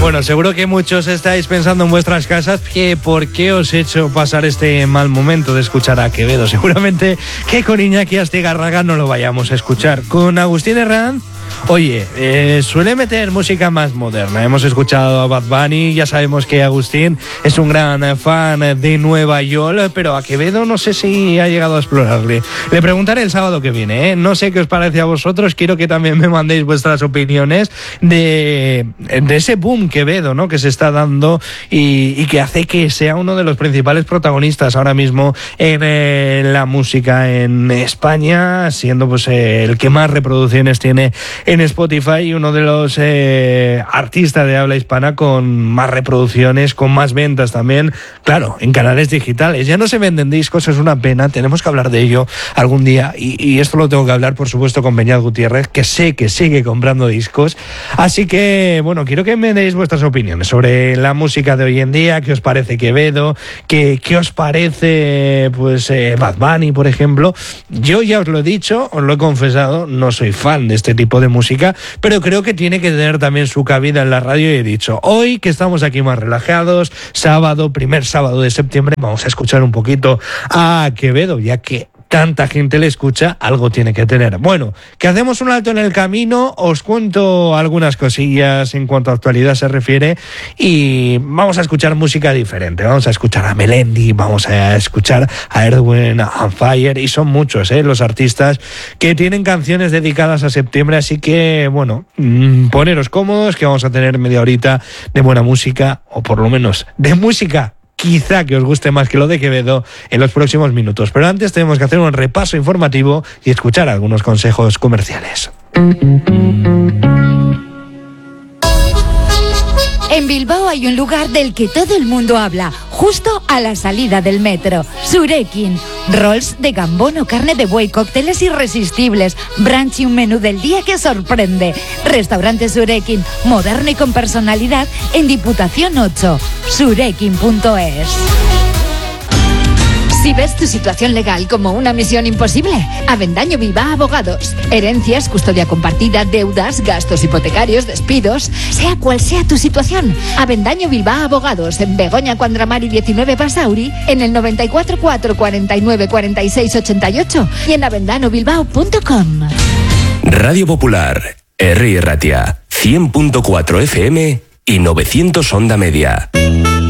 Bueno, seguro que muchos estáis pensando en vuestras casas que por qué os he hecho pasar este mal momento de escuchar a Quevedo. Seguramente que con Iñaki Astigarraga no lo vayamos a escuchar. Con Agustín Herranz, oye, suele meter música más moderna. Hemos escuchado a Bad Bunny, ya sabemos que Agustín es un gran fan de Nueva York, pero a Quevedo no sé si ha llegado a explorarle. Le preguntaré el sábado que viene, ¿eh? No sé qué os parece a vosotros, quiero que también me mandéis vuestras opiniones de ese boom Quevedo, ¿no?, que se está dando y que hace que sea uno de los principales protagonistas ahora mismo en la música en España, siendo pues el que más reproducciones tiene en Spotify y uno de los artistas de habla hispana con más reproducciones, con más ventas también, claro, en canales digitales. Ya no se venden discos, es una pena, tenemos que hablar de ello algún día y esto lo tengo que hablar, por supuesto, con Beñat Gutiérrez, que sé que sigue comprando discos. Así que, bueno, quiero que me deis vuestras opiniones sobre la música de hoy en día. ¿Qué os parece Quevedo? ¿Qué os parece, pues, Bad Bunny, por ejemplo? Yo ya os lo he dicho, os lo he confesado, no soy fan de este tipo de música, pero creo que tiene que tener también su cabida en la radio y he dicho, hoy que estamos aquí más relajados, sábado, primer sábado de septiembre, vamos a escuchar un poquito a Quevedo, ya que tanta gente le escucha, algo tiene que tener. Bueno, que hacemos un alto en el camino, os cuento algunas cosillas en cuanto a actualidad se refiere y vamos a escuchar música diferente. Vamos a escuchar a Melendi, vamos a escuchar a Earth, Wind and Fire y son muchos los artistas que tienen canciones dedicadas a septiembre, así que bueno, poneros cómodos que vamos a tener media horita de buena música, o por lo menos de música quizá que os guste más que lo de Quevedo en los próximos minutos. Pero antes tenemos que hacer un repaso informativo y escuchar algunos consejos comerciales. En Bilbao hay un lugar del que todo el mundo habla, justo a la salida del metro. Surekin. Rolls de gambón o carne de buey, cócteles irresistibles, brunch y un menú del día que sorprende. Restaurante Surekin, moderno y con personalidad, en Diputación 8. Surekin.es. Si ves tu situación legal como una misión imposible, Avendaño Bilbao Abogados. Herencias, custodia compartida, deudas, gastos hipotecarios, despidos, sea cual sea tu situación. Avendaño Bilbao Abogados, en Begoña Cuandramari 19 Basauri, en el 94 4 49 46 88 y en avendanobilbao.com. Radio Popular, R. Ratia, 100.4 FM y 900 Onda Media.